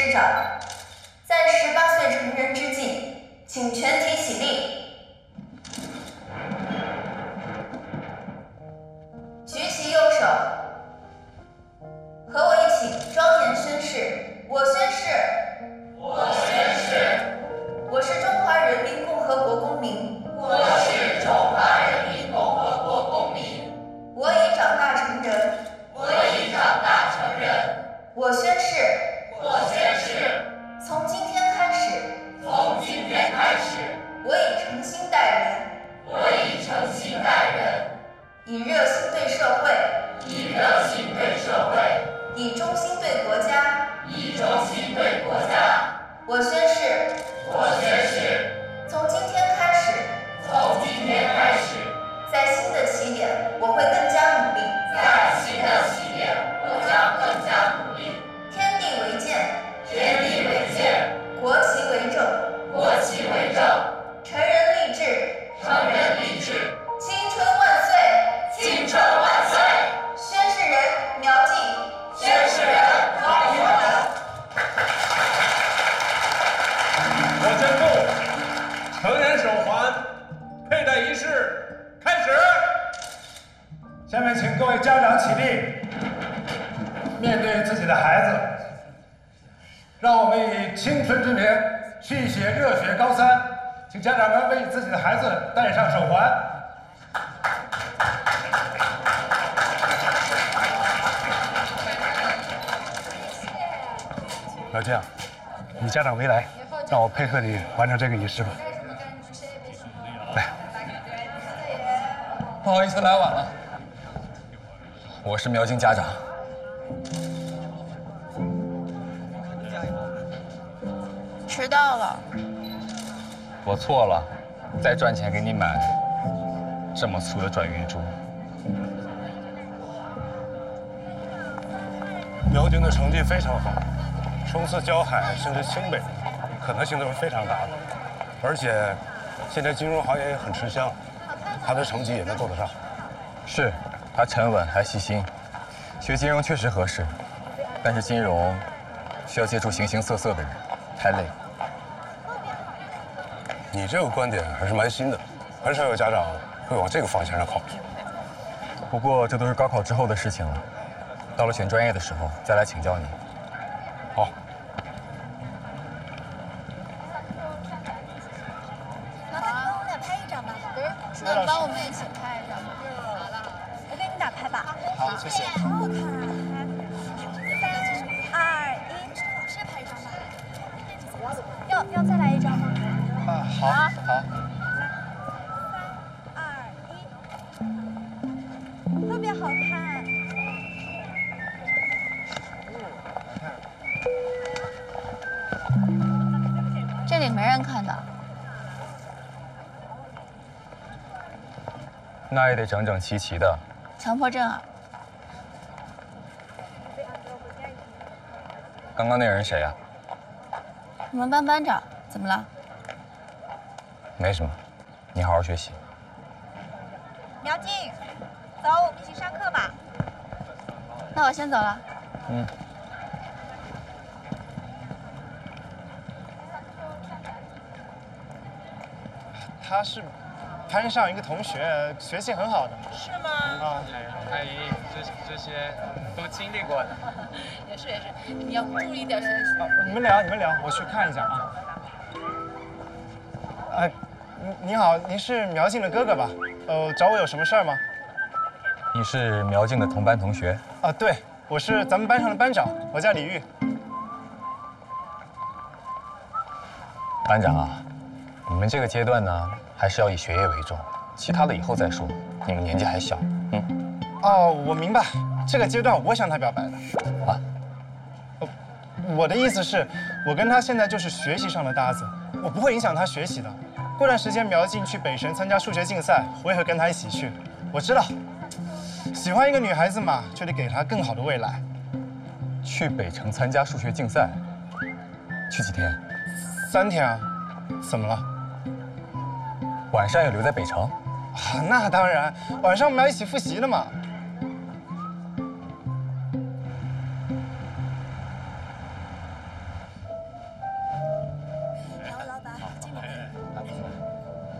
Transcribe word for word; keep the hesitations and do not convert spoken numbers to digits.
师长，在十八岁成人之际，请全体起立，举起右手，和我一起庄严宣誓。我宣誓， 我宣誓， 我是中华人民共和国公民， 我是中华人民共和国公民， 我已长大成人， 我已长大成人。 我宣誓， 我宣誓， 从今天开始， 从今天开始， 我以诚心待人， 我以诚心待人， 以热心对社会， 以热心对社会， 以忠心对国家， 以忠心对国家。 我宣誓， 我宣誓， 从今天开始， 从今天开始， 在新的起点，我会更加努力， 在新的起点，我将更加努力。 天地为鉴， 天地为鉴， 国旗为证， 国旗为证， 成人立志， 成人立志， 青春万岁！ 青春万岁！ 宣誓人苗静， 宣誓人黄玉文。 我宣布，成人手环佩戴仪式开始。 下面请各位家长起立，面对自己的孩子，让我们以青春之年续写热血高三。请家长们为自己的孩子戴上手环。老姜，你家长没来，让我配合你完成这个仪式吧。来， 不好意思来晚了，我是苗静家长。 迟到了。 我错了，再赚钱给你买这么粗的转运珠。 苗军的成绩非常好，冲刺椒海甚至清北，可能性都是非常大的。而且现在金融行业也很吃香，他的成绩也能够得上。 是，他沉稳还细心，学金融确实合适，但是金融需要接触形形色色的人，太累。 你这个观点还是蛮新的，很少有家长会往这个方向上考虑。 不过这都是高考之后的事情了，到了选专业的时候再来请教你。 好。 麻烦你帮我俩拍一张吧。那帮我们一起拍一张吧。好了，我给你们俩拍吧。 好，谢谢。 好好看啊！三二一，老师拍一张吧。要要再来一张吗？ 啊，好，好。 三二一，特别好看。 这里没人看到。 那也得整整齐齐的。 强迫症啊！ 刚刚那人谁呀？ 我们班班长，怎么了？ 没什么，你好好学习。 苗静，走，我们一起上课吧。 那我先走了。 嗯。 他是班上一个同学，学习很好的。 是吗？ 啊， 阿姨，这这些都经历过的。 也是也是，你要注意点学习。 你们聊，你们聊，我去看一下啊。哎，你好，您是苗静的哥哥吧？呃，找我有什么事儿吗？ 你是苗静的同班同学？ 啊，对，我是咱们班上的班长，我叫李玉。 班长啊，你们这个阶段呢，还是要以学业为重，其他的以后再说。你们年纪还小，嗯。 哦，我明白，这个阶段我向他表白的。 啊？ 呃，我的意思是，我跟他现在就是学习上的搭子，我不会影响他学习的。过段时间苗静去北神参加数学竞赛，我也会跟他一起去。我知道，喜欢一个女孩子嘛，就得给她更好的未来。 去北城参加数学竞赛，去几天？ 三天啊。怎么了？ 晚上也留在北城？ 啊，那当然，晚上我们要一起复习的嘛。